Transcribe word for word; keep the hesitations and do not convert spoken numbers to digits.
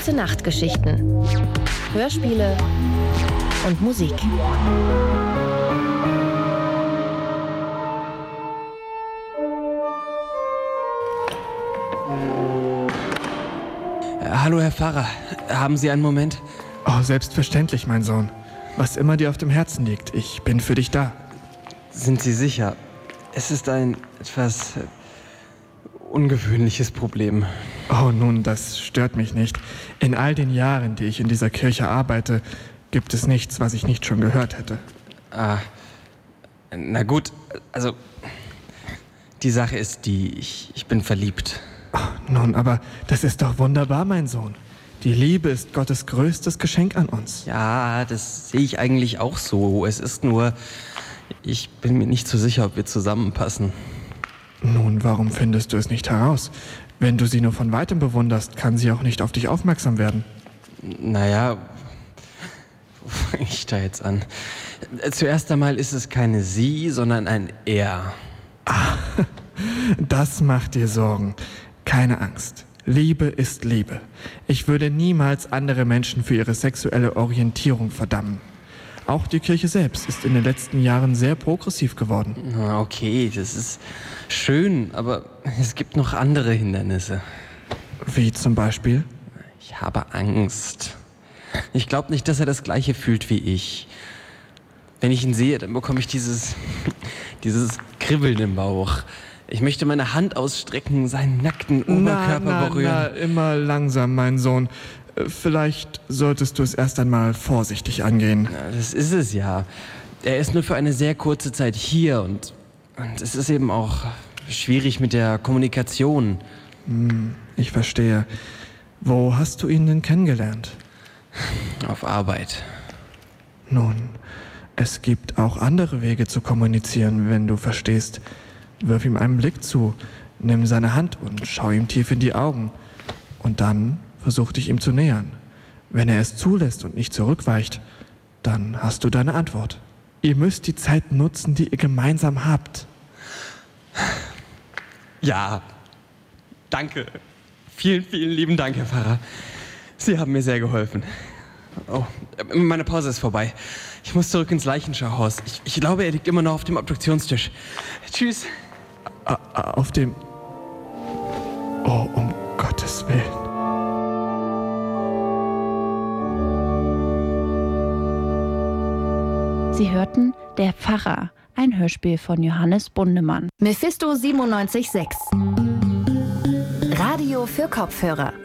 Gute Nachtgeschichten. Hörspiele und Musik. Hallo, Herr Pfarrer. Haben Sie einen Moment? Oh, selbstverständlich, mein Sohn. Was immer dir auf dem Herzen liegt, ich bin für dich da. Sind Sie sicher? Es ist ein etwas ungewöhnliches Problem. Oh, nun, das stört mich nicht. In all den Jahren, die ich in dieser Kirche arbeite, gibt es nichts, was ich nicht schon gehört hätte. Ah, na gut, also die Sache ist die, ich, ich bin verliebt. Oh, nun, aber das ist doch wunderbar, mein Sohn. Die Liebe ist Gottes größtes Geschenk an uns. Ja, das sehe ich eigentlich auch so. Es ist nur, ich bin mir nicht so sicher, ob wir zusammenpassen. Nun, warum findest du es nicht heraus? Wenn du sie nur von Weitem bewunderst, kann sie auch nicht auf dich aufmerksam werden. Naja, wo fange ich da jetzt an? Zuerst einmal ist es keine sie, sondern ein er. Ah, das macht dir Sorgen. Keine Angst. Liebe ist Liebe. Ich würde niemals andere Menschen für ihre sexuelle Orientierung verdammen. Auch die Kirche selbst ist in den letzten Jahren sehr progressiv geworden. Okay, das ist schön, aber es gibt noch andere Hindernisse. Wie zum Beispiel? Ich habe Angst. Ich glaube nicht, dass er das Gleiche fühlt wie ich. Wenn ich ihn sehe, dann bekomme ich dieses, dieses Kribbeln im Bauch. Ich möchte meine Hand ausstrecken, seinen nackten Oberkörper na, na, berühren. Na, immer langsam, mein Sohn. Vielleicht solltest du es erst einmal vorsichtig angehen. Ja, das ist es ja. Er ist nur für eine sehr kurze Zeit hier und, und es ist eben auch schwierig mit der Kommunikation. Hm, ich verstehe. Wo hast du ihn denn kennengelernt? Auf Arbeit. Nun, es gibt auch andere Wege zu kommunizieren, wenn du verstehst. Wirf ihm einen Blick zu, nimm seine Hand und schau ihm tief in die Augen. Und dann versuch dich ihm zu nähern. Wenn er es zulässt und nicht zurückweicht, dann hast du deine Antwort. Ihr müsst die Zeit nutzen, die ihr gemeinsam habt. Ja, danke. Vielen, vielen lieben Dank, Herr Pfarrer. Sie haben mir sehr geholfen. Oh, meine Pause ist vorbei. Ich muss zurück ins Leichenschauhaus. Ich, ich glaube, er liegt immer noch auf dem Obduktionstisch. Tschüss. Auf dem... Oh, um Gottes Willen. Sie hörten Der Pfarrer, ein Hörspiel von Johannes Bundemann. Mephisto siebenundneunzig Komma sechs. Radio für Kopfhörer.